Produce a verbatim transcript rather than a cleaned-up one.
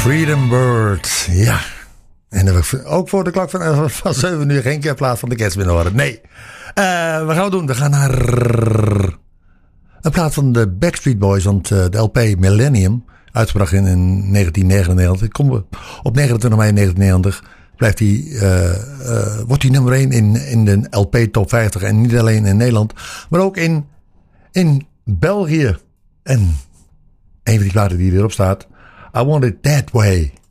Freedom Bird, ja. En ook voor de klok van, van zeven uur geen keer plaats van de Cats binnen horen. Nee. Uh, wat gaan we doen? We gaan naar een plaat van de Backstreet Boys. Want uh, de L P Millennium, uitgebracht in, in negentien negenennegentig. Kom op negenentwintig mei negentien negentig blijft die, uh, uh, wordt hij nummer één in, in de L P Top vijftig. En niet alleen in Nederland, maar ook in, in België. En een van die platen die erop staat, I Want It That Way.